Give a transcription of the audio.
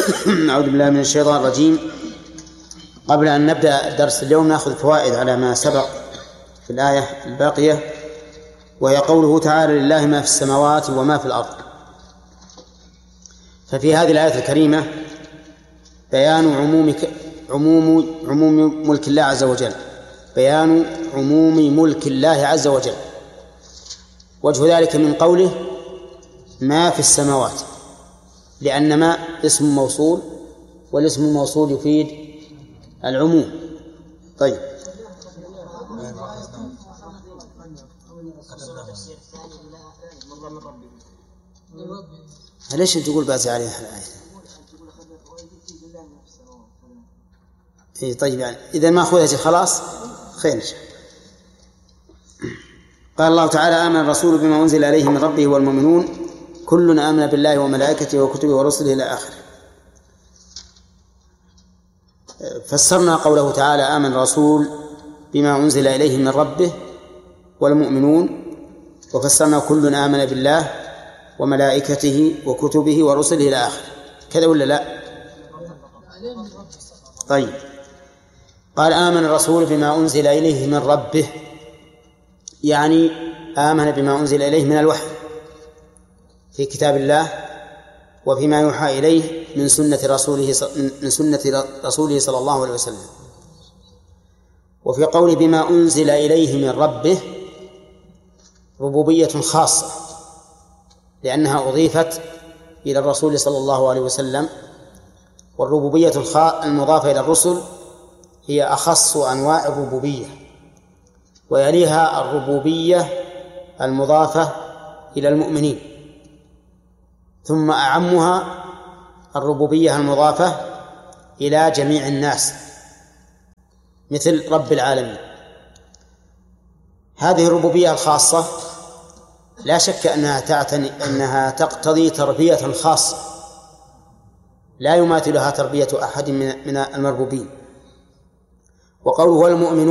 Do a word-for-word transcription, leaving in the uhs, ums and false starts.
أعوذ بالله من الشيطان الرجيم. قبل أن نبدأ درس اليوم نأخذ فوائد على ما سبق في الآية الباقية، وهي قوله تعالى: لله ما في السماوات وما في الأرض. ففي هذه الآية الكريمة بيان عموم عموم عموم ملك الله عز وجل، بيان عموم ملك الله عز وجل. وجه ذلك من قوله ما في السماوات، لأن ما اسم موصول، والاسم الموصول يفيد العموم. طيب، ليش تقول بازي عليها الآية؟ إيه طيب، يعني إذا ما أخذها خلاص خير. قال الله تعالى: آمن الرسول بما أنزل إليه من ربه والمؤمنون كل آمن بالله وملائكته وكتبه ورسله إلى آخره. فسرنا قوله تعالى: آمن الرسول بما أنزل إليه من ربه والمؤمنون، وفسرنا كل آمن بالله وملائكته وكتبه ورسله إلى آخره. كذا ولا لا؟ طيب، قال: آمن الرسول بما أنزل إليه من ربه، يعني آمن بما أنزل إليه من الوحي في كتاب الله وفيما يوحى إليه من سنة رسوله من سنة رسوله صلى الله عليه وسلم. وفي قوله بما أنزل إليه من ربه ربوبية خاصة، لأنها أضيفت إلى الرسول صلى الله عليه وسلم، والربوبية المضافة إلى الرسل هي أخص أنواع الربوبية، ويليها الربوبية المضافة إلى المؤمنين، ثم أعمها الربوبية المضافة إلى جميع الناس مثل رب العالمين. هذه الربوبية الخاصة لا شك أنها تعتني أنها تقتضي تربية خاصة لا يماثلها تربية أحد من المربوبين. وقوله والمؤمنون